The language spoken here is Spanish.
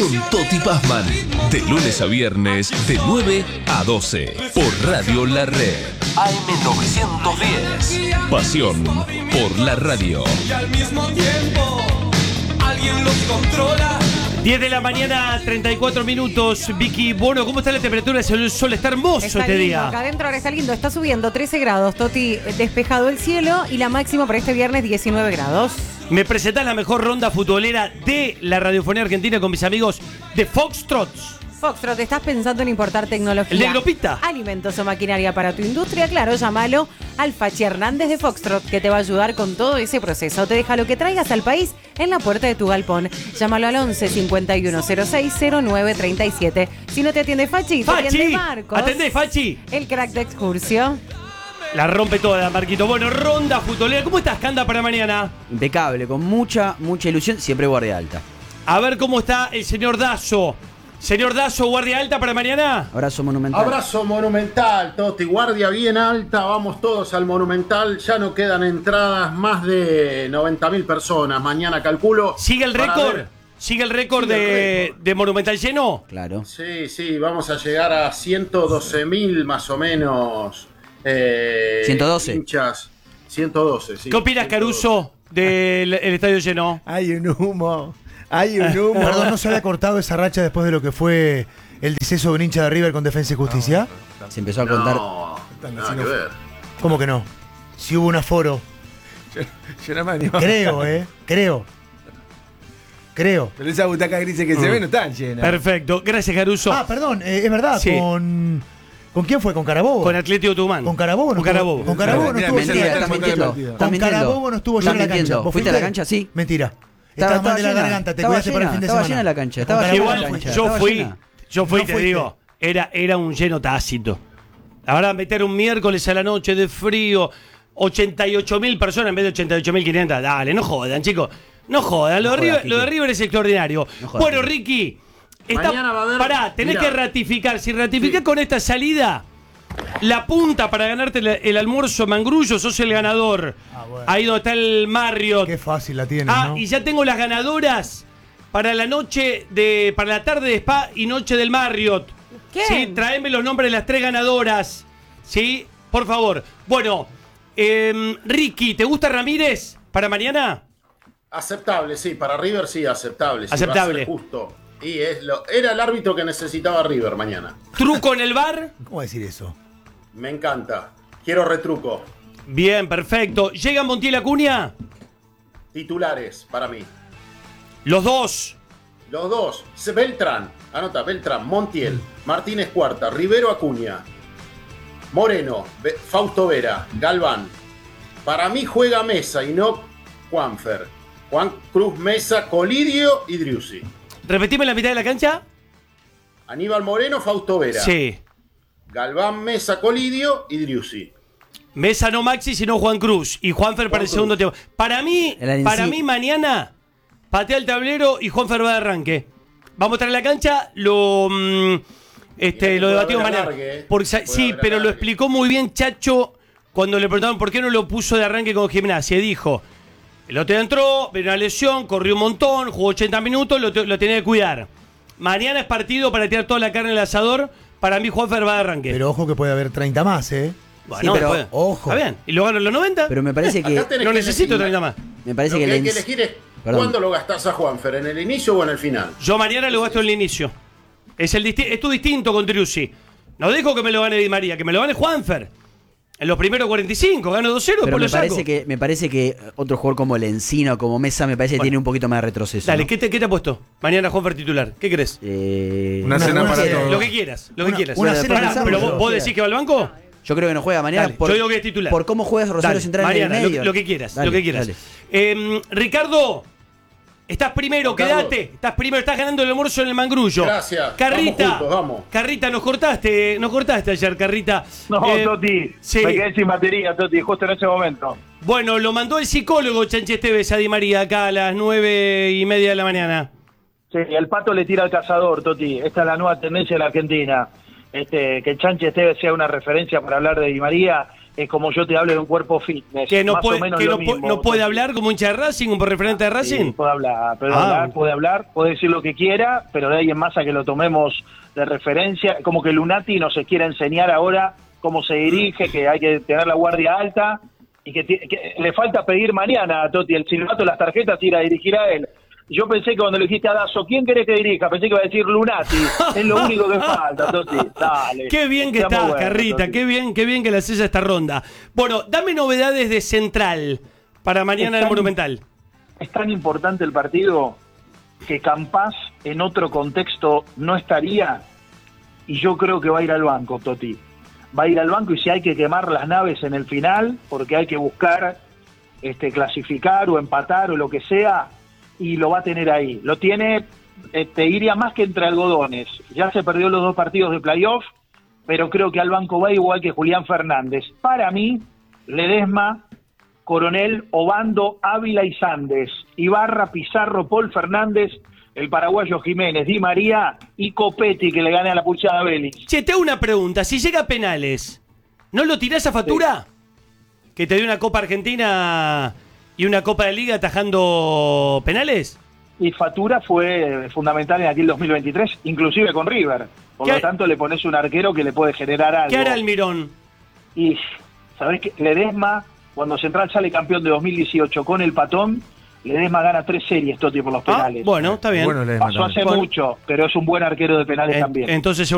con Toti Pazman. De lunes a viernes, de 9 a 12. Por Radio La Red. AM910. Pasión por la radio. Y al mismo tiempo, alguien los controla. 10 de la mañana, 34 minutos. Vicky, bueno, ¿cómo está la temperatura? El sol está hermoso está este lindo, día. Acá adentro ahora está lindo, está subiendo 13 grados, Toti, despejado el cielo y la máxima para este viernes 19 grados. Me presentás la mejor ronda futbolera de la radiofonía argentina con mis amigos de Foxtrots. Foxtrot, ¿estás pensando en importar tecnología? ¿El negro Pita? Alimentos o maquinaria para tu industria? Claro, llámalo al Fachi Hernández de Foxtrot, que te va a ayudar con todo ese proceso. Te deja lo que traigas al país en la puerta de tu galpón. Llámalo al 11 51 06 09 37. Si no te atiende Fachi, te atiende Marcos. ¿Atendés, Fachi? El crack de Excursio. La rompe toda, Marquito. Bueno, ronda futbolera. ¿Cómo estás, Canda, para mañana? Impecable, con mucha ilusión, siempre guardia alta. A ver cómo está el señor Dazo. Señor Dazo, guardia alta para mañana. Abrazo monumental. Abrazo monumental, Toti. Guardia bien alta. Vamos todos al Monumental. Ya no quedan entradas, más de 90.000 personas. Mañana calculo. ¿Sigue el récord? ¿Sigue el récord de Monumental lleno? Claro. Sí, vamos a llegar a 112.000 más o menos. 112. Hinchas. 112, sí. ¿Qué opinas, Caruso, del estadio lleno? Hay un humo. Perdón, ¿no se había cortado esa racha después de lo que fue el deceso de un hincha de River con Defensa y Justicia? Se empezó a contar. No, nada que ver. ¿Cómo que no? Si hubo un aforo. Yo no me animo. Creo. Pero esas butacas grises que se ven no están llenas. Perfecto, gracias, Caruso. Ah, perdón, es verdad, Sí. ¿Con quién fue? ¿Con Carabobo? Con Atlético Tucumán. ¿Con Carabobo? Con Carabobo. Con Carabobo no Mira, estuvo mira, lleno Mentira, la estás cancha. mintiendo. Con Estás Con mintiendo. Carabobo no estuvo Estás llena la cancha. mintiendo. ¿Vos ¿Fuiste a la fuiste? cancha? Sí. Mentira. Estaba Estabas mal de la llena. garganta, te Estaba cuidaste para el fin de llena, semana. estaba llena la cancha, Con estaba Carabobo Igual llena la fuiste. cancha. yo estaba fui, llena. te fuiste. digo, era un lleno tácito. Ahora meter un miércoles a la noche de frío, 88.000 personas en vez de 88.500. Dale, no jodan, chicos. No jodan. Lo de River es extraordinario. No jodan, Bueno, Kiki. Ricky, Mañana va a haber- pará, tenés Mirá. que ratificar. Si ratificás con esta salida, la punta para ganarte el almuerzo Mangrullo, sos el ganador. bueno. Ahí donde está el Marriott. Qué fácil la tienes, ¿no? Y ya tengo las ganadoras para la para la tarde de Spa y noche del Marriott. ¿Quién? Sí, tráeme los nombres de las 3 ganadoras. Sí, por favor. Bueno, Ricky, ¿te gusta Ramírez para mañana? Aceptable, sí. Para River, sí, aceptable. Sí, Aceptable. va a ser justo. Y era el árbitro que necesitaba River mañana. ¿Truco en el bar? ¿Cómo decir eso? Me encanta. Quiero retruco. Bien, perfecto. ¿Llega Montiel Acuña? Titulares para mí. Los dos. Los dos. Beltrán. Anota, Beltrán, Montiel, Martínez Cuarta, Rivero Acuña, Moreno, Fausto Vera, Galván. Para mí juega Mesa y no Juanfer. Juan Cruz, Mesa, Colidio y Driussi. Repetime la mitad de la cancha. Aníbal Moreno, Fausto Vera. Sí. Galván, Mesa, Colidio y Driussi. Mesa no Maxi, sino Juan Cruz. Y Juanfer para el Cruz. segundo tiempo. Para mí Sí. mañana, patea el tablero y Juanfer va de arranque. Vamos a estar en la cancha, lo debatimos mañana. Sí, pero lo explicó muy bien Chacho cuando le preguntaron por qué no lo puso de arranque con Gimnasia. Dijo, el otro entró, vino una lesión, corrió un montón, jugó 80 minutos, lo tenía que cuidar. Mañana es partido para tirar toda la carne en el asador. Para mí Juanfer va de arranque. Pero ojo que puede haber 30 más, ¿eh? Bueno, sí, pero después- ojo. Está bien. ¿Y lo ganan los 90? Pero me parece que. Acá tenés No que necesito elegir. 30 más. Me parece Lo que que hay que el elegir es Perdón. cuándo lo gastás a Juanfer, ¿en el inicio o en el final? Yo mañana lo gasto en el inicio. Es tu distinto con Driussi. No dejo que me lo gane Di María, que me lo gane Juanfer. En los primeros 45, gano 2-0, Pero después lo saco. me parece que otro jugador como Lencina o como Mesa me parece que Bueno. tiene un poquito más de retroceso. Dale, ¿no? ¿qué te ha puesto? Mañana Juanfer titular. ¿Qué crees? Una cena una para cena. todos. Lo que quieras, lo que Una- quieras. una Pará, cena pensamos, pero pero- vos decís que va al banco. Yo creo que no juega mañana. Dale, yo digo que es titular. Por cómo juegas Rosario Dale, Central Mariana, en el medio. lo que quieras, Dale, lo que quieras. dale. Ricardo, estás primero, Juan Carlos. quédate. Estás primero, estás ganando el almuerzo en el Mangrullo. Gracias. Carrita, Vamos juntos, vamos. Carrita, nos cortaste ayer, Carrita. No, Toti, sí. me quedé sin batería, Toti, justo en ese momento. Bueno, lo mandó el psicólogo Chánchez Tevez a Di María acá a las 9:30 de la mañana. Sí, el pato le tira al cazador, Toti. Esta es la nueva tendencia de la Argentina. Que Chánchez Tevez sea una referencia para hablar de Di María es como yo te hablo de un cuerpo fitness. Que no más puede, o menos que lo no, mismo. no puede hablar como hincha de Racing, como referente de Racing. Sí, puede hablar, puede decir lo que quiera, pero de ahí en más a que lo tomemos de referencia, como que Lunati no se quiere enseñar ahora cómo se dirige, que hay que tener la guardia alta y que le falta pedir mañana a Totti el silbato, las tarjetas, ir a dirigir a él. Yo pensé que cuando le dijiste a Dazo, ¿quién querés que dirija? Pensé que iba a decir Lunati. Es lo único que falta, Totti. Dale. Qué bien que Está muy estás, bueno, Carrita. Totti. Qué bien que le haces esta ronda. Bueno, dame novedades de Central para mañana en el Monumental. Es tan importante el partido que Campás en otro contexto no estaría, y yo creo que va a ir al banco, Totti. Va a ir al banco, y si hay que quemar las naves en el final, porque hay que buscar clasificar o empatar o lo que sea, y lo va a tener ahí. Lo tiene, te iría más que entre algodones. Ya se perdió los 2 partidos de playoff, pero creo que al banco va igual que Julián Fernández. Para mí, Ledesma, Coronel, Obando, Ávila y Sandes, Ibarra, Pizarro, Paul Fernández, el paraguayo Jiménez, Di María y Copetti, que le gane a la puchada Vélez. Che, te hago una pregunta. Si llega a penales, ¿no lo tirás a factura? Sí. ¿Que te dio una Copa Argentina y una Copa de Liga atajando penales? Y Fatura fue fundamental en aquel 2023, inclusive con River. Por lo tanto, le pones un arquero que le puede generar algo. ¿Qué hará Almirón? Y, ¿sabés qué? Ledesma, cuando Central sale campeón de 2018 con el Patón, Ledesma gana 3 series, Totti, por los penales. Bueno, está bien. Bueno, Pasó hace mucho, pero es un buen arquero de penales también. Entonces